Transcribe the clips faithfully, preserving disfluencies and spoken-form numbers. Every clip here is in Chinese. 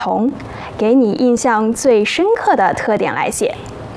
同，给你印象最深刻的特点来写。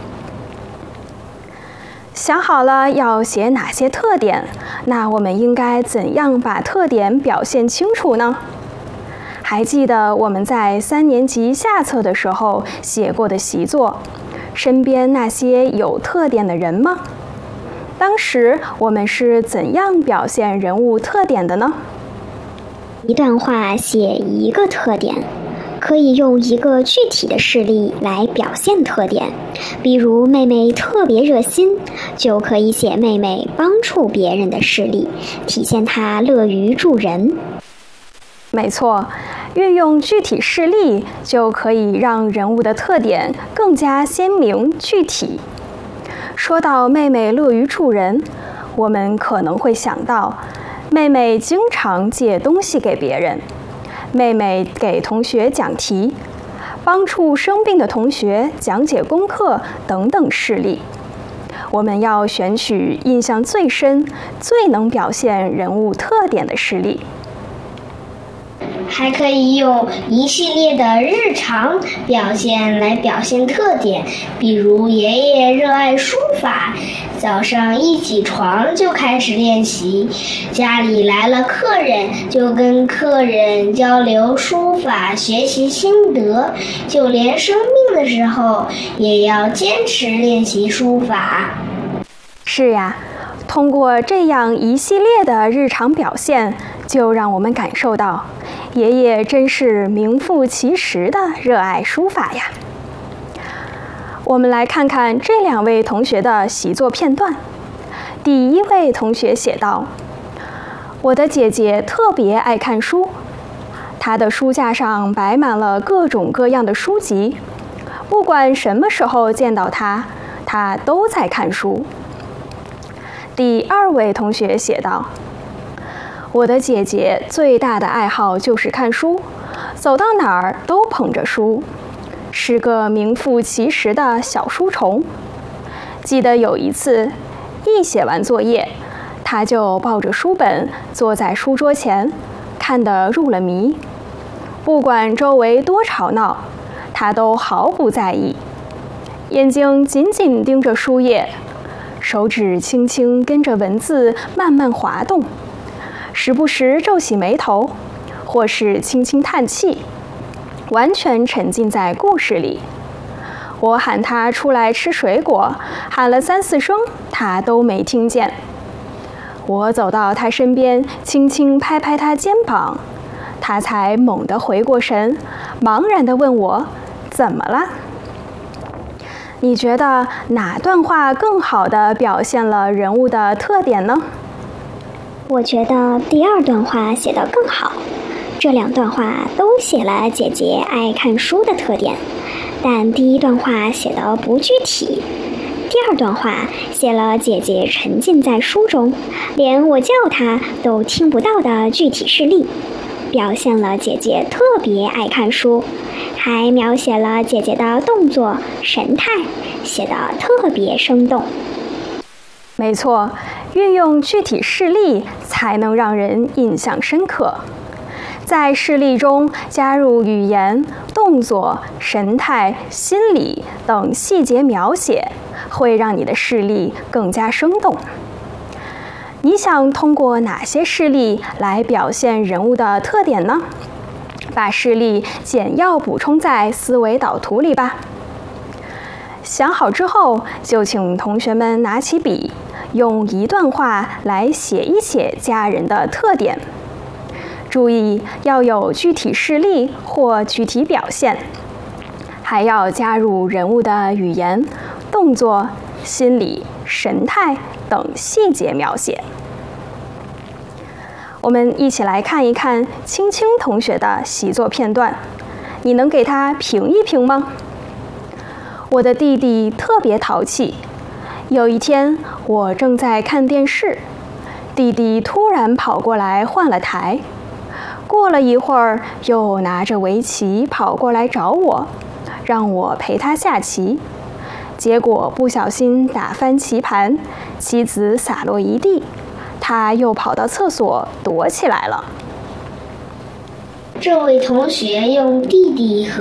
想好了要写哪些特点，那我们应该怎样把特点表现清楚呢？还记得我们在三年级下册的时候写过的习作，身边那些有特点的人吗？当时我们是怎样表现人物特点的呢？ 一段话写一个特点，可以用一个具体的事例来表现特点。比如妹妹特别热心，就可以写妹妹帮助别人的事例，体现她乐于助人。 没错，运用具体事例就可以让人物的特点更加鲜明具体。说到妹妹乐于助人，我们可能会想到妹妹经常借东西给别人，妹妹给同学讲题，帮助生病的同学讲解功课等等事例。我们要选取印象最深、最能表现人物特点的事例。 还可以用一系列的日常表现来表现特点，比如爷爷热爱书法，早上一起床就开始练习，家里来了客人就跟客人交流书法学习心得，就连生病的时候也要坚持练习书法。 是呀，通过这样一系列的日常表现，就让我们感受到爷爷真是名副其实的热爱书法呀。我们来看看这两位同学的习作片段。第一位同学写道：我的姐姐特别爱看书，她的书架上摆满了各种各样的书籍，不管什么时候见到她，她都在看书。第二位同学写道：我的姐姐最大的爱好就是看书，走到哪儿都捧着书，是个名副其实的小书虫。记得有一次，一写完作业，她就抱着书本坐在书桌前，看得入了迷。不管周围多吵闹，她都毫不在意，眼睛紧紧盯着书页，手指轻轻跟着文字慢慢滑动，时不时皱起眉头，或是轻轻叹气，完全沉浸在故事里。我喊他出来吃水果，喊了三四声，他都没听见。我走到他身边，轻轻拍拍他肩膀，他才猛地回过神，茫然地问我：怎么了？你觉得哪段话更好地表现了人物的特点呢？ 我觉得第二段话写得更好。这两段话都写了姐姐爱看书的特点，但第一段话写得不具体。第二段话写了姐姐沉浸在书中，连我叫她都听不到的具体事例，表现了姐姐特别爱看书，还描写了姐姐的动作神态，写得特别生动。 没错，运用具体事例才能让人印象深刻。在事例中加入语言、动作、神态、心理等细节描写，会让你的事例更加生动。你想通过哪些事例来表现人物的特点呢？把事例简要补充在思维导图里吧。想好之后，就请同学们拿起笔，用一段话来写一写家人的特点。注意要有具体事例或具体表现，还要加入人物的语言、动作、心理、神态等细节描写。我们一起来看一看青青同学的习作片段，你能给他评一评吗？我的弟弟特别淘气，有一天我正在看电视，弟弟突然跑过来换了台，过了一会儿又拿着围棋跑过来找我，让我陪他下棋，结果不小心打翻棋盘，棋子洒落一地，他又跑到厕所躲起来了。 这位同学用弟弟和